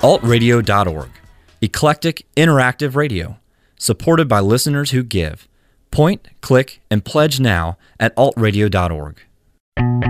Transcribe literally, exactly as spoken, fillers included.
alt radio dot org. Eclectic, interactive radio, supported by listeners who give. Point, click, and pledge now at alt radio dot org.